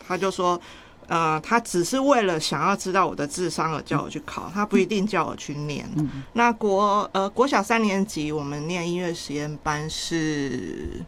他就说，他只是为了想要知道我的智商而叫我去考，他不一定叫我去念。那国小3年级我们念音乐实验班是，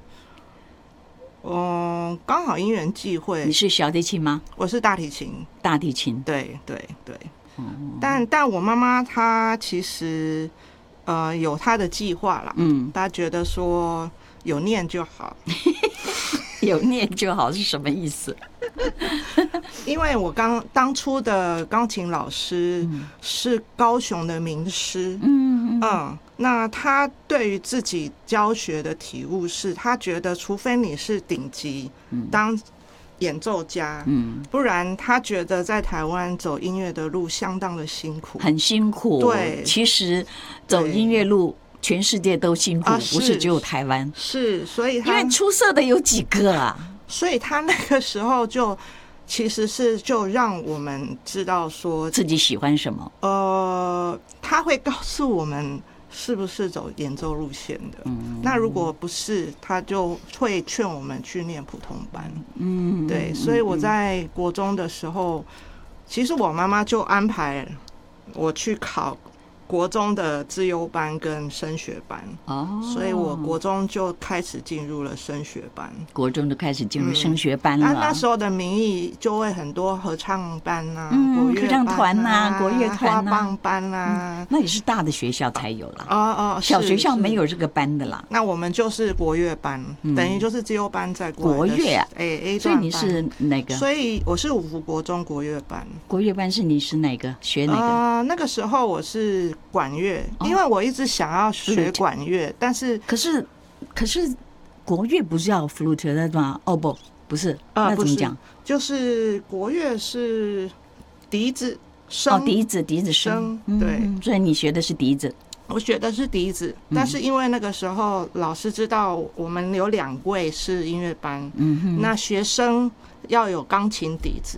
刚好因缘际会。 你是小提琴吗？ 我是大提琴。 大提琴， 对对对。但我妈妈她其实有她的计划啦，她觉得说有念就好。 有念就好是什么意思？ 因为我当初的钢琴老师是高雄的名师，那他对于自己教学的体悟是，他觉得除非你是顶级当演奏家，不然他觉得在台湾走音乐的路相当的辛苦， 很辛苦。对，其实走音乐路全世界都辛苦，不是只有台湾。 是，所以因为出色的有几个啊？ 所以他那个时候其实是就让我们知道说自己喜欢什么。 他会告诉我们是不是走演奏路线的。那如果不是，他就会劝我们去念普通班。对，所以我在国中的时候，其实我妈妈就安排我去考国中的资优班跟升学班，所以我国中就开始进入了升学班。 国中就开始进入升学班了。 那时候的名义就会很多合唱班啊，国乐合唱团啊，国乐团啊， 花棒班啊。 那也是大的学校才有了。小学校没有这个班的啦。 那我们就是国乐班，等于就是资优班在国乐啊。 A 所以你是哪个？ 所以我是五福国中国乐班。 国乐班是你是哪个？学哪个？ 那个时候我是管乐，因为我一直想要学管乐，但是可是国乐不是要 flute 的吗？不是，那怎么讲？ 就是国乐是笛子声， 笛子声，对，所以你学的是笛子。 我学的是笛子，但是因为那个时候老师知道我们有2位是音乐班，那学生要有钢琴底子，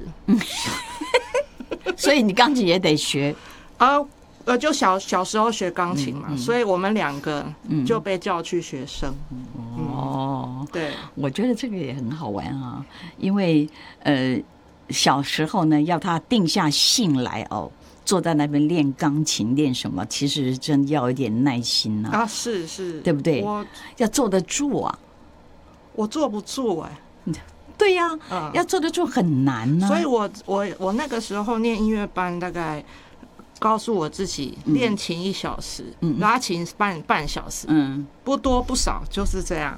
所以你钢琴也得学就小时候学钢琴嘛，所以我们2个就被叫去学声。对， 我觉得这个也很好玩啊，因为小时候呢，要他定下心来坐在那边练钢琴练什么，其实真要一点耐心啊。 是， 对不对？要坐得住啊。 我坐不住对呀，要坐得住很难啊。 所以我那个时候念音乐班，大概告诉我自己练琴1小时，拉琴半小时，不多不少，就是这样。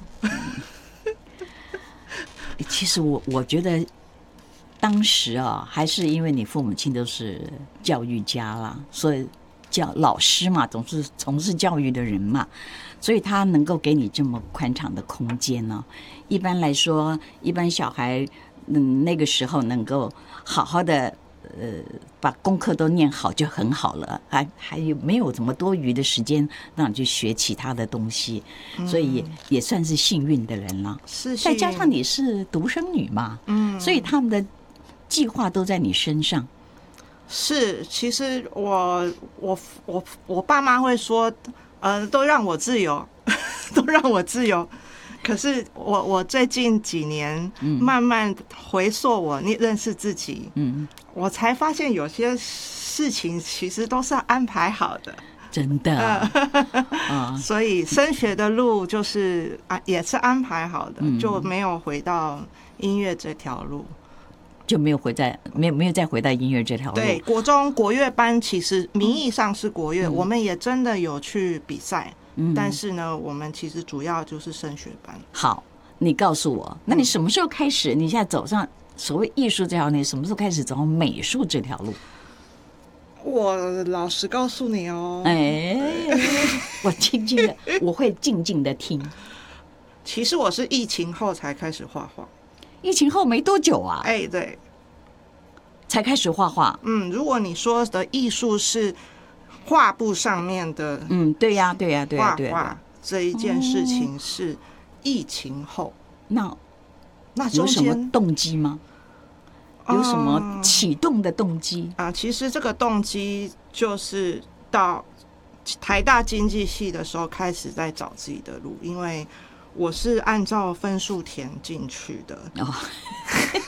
其实我觉得当时还是因为你父母亲都是教育家啦，所以老师嘛，总是从事教育的人嘛，所以他能够给你这么宽敞的空间呢。一般来说，一般小孩那个时候能够好好的把功课都念好就很好了，还有没有怎么多余的时间让你去学其他的东西，所以也算是幸运的人了。再加上你是独生女嘛，所以他们的计划都在你身上。 是，其实我爸妈会说，都让我自由，都让我自由。可是我最近几年慢慢回溯我认识自己，我才发现有些事情其实都是安排好的， 真的。 所以升学的路就是也是安排好的，就没有回到音乐这条路。 就没有再回到音乐这条路。 对，国中国乐班其实名义上是国乐，我们也真的有去比赛，但是呢，我们其实主要就是升学班。 好，你告诉我，那你什么时候开始？你现在走上所谓艺术这条路，什么时候开始走上美术这条路？ 我老实告诉你我会静静的听。 其实我是疫情后才开始画画。 疫情后没多久啊， 对， 才开始画画。 如果你说的艺术是画布上面的， 对呀， 画画这一件事情是疫情后。那有什么动机吗？有什么启动的动机其实这个动机就是到台大经济系的时候开始在找自己的路，因为我是按照分数填进去的。